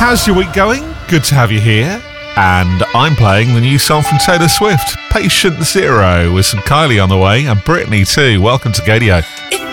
how's your week going? Good to have you here. And I'm playing the new song from Taylor Swift, Patient Zero, with some Kylie on the way, and Britney too. Welcome to Gadio.